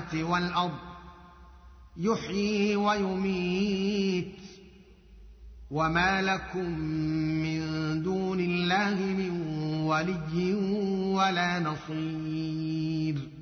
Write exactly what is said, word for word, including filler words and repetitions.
السماوات والأرض يحيي ويميت وما لكم من دون الله من ولي ولا نصير